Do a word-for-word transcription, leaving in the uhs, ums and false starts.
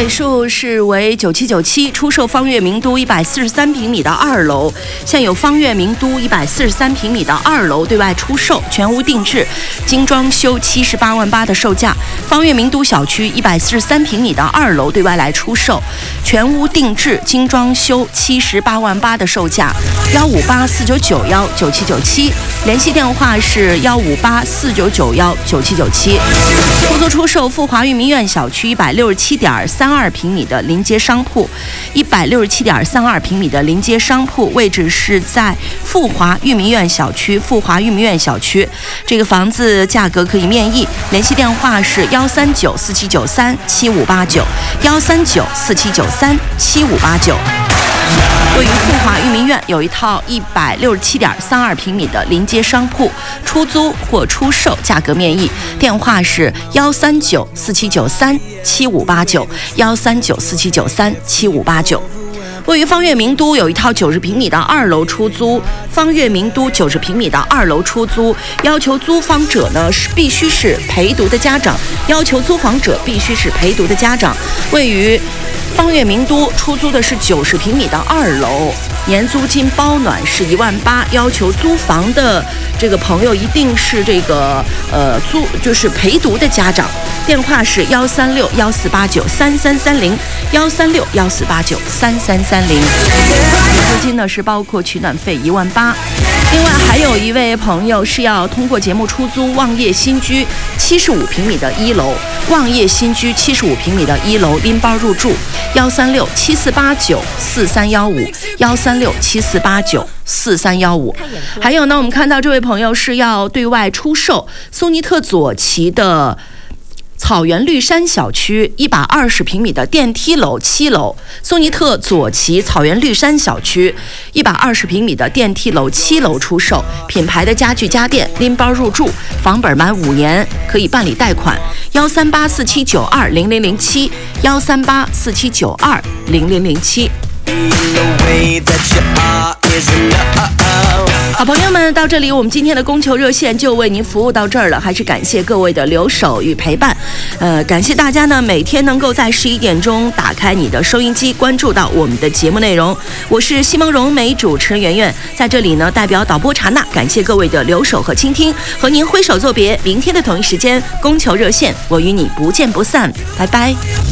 尾数是为九七九七，出售方悦名都一百四十三平米的二楼，现有方悦名都一百四十三平米的二楼对外出售，全屋定制，精装修七十八万八的售价。方悦名都小区一百四十三平米的二楼对外来出售，全屋定制，精装修七十八万八的售价。幺五八四九九幺九七九七，联系电话是幺五八四九九幺九七九七。出租出售富华裕民苑小区一百六十七点三二平米的临街商铺，一百六十七点三二平米的临街商铺，位置是在富华裕民苑小区。富华裕民苑小区，这个房子价格可以面议，联系电话是幺三九四七九三七五八九，幺三九四七九三七五八九。位于富华裕民苑有一套一百六十七点三二平米的临街商铺，出租或出售，价格面议，电话是幺三九四七九三七五八九，幺三九四七九三七五八九。位于方悦名都有一套九十平米的二楼出租，方悦名都九十平米的二楼出租，要求租房者呢是必须是陪读的家长，要求租房者必须是陪读的家长。位于方悦名都出租的是九十平米的二楼，年租金包暖是一万八，要求租房的这个朋友一定是这个呃租就是陪读的家长。电话是幺三六幺四八九三三三零，幺三六幺四八九三三三零。租金呢是包括取暖费一万八。另外还有一位朋友是要通过节目出租望业新居七十五平米的一楼，望业新居七十五平米的一楼拎包入住，幺三六七四八九四三幺五，幺三六七四八九四三幺五。还有呢，我们看到这位朋友是要对外出售苏尼特左旗的草原绿山小区一百二十平米的电梯楼七楼，苏尼特左旗草原绿山小区一百二十平米的电梯楼七楼出售，品牌的家具家电拎包入住，房本满五年可以办理贷款，幺三八四七九二零零零七，幺三八四七九二零零零七。好朋友们，到这里我们今天的供求热线就为您服务到这儿了，还是感谢各位的留守与陪伴。呃，感谢大家呢每天能够在十一点钟打开你的收音机，关注到我们的节目内容。我是西蒙融媒主持人圆圆，在这里呢代表导播查娜，感谢各位的留守和倾听，和您挥手作别。明天的同一时间，供求热线，我与你不见不散，拜拜。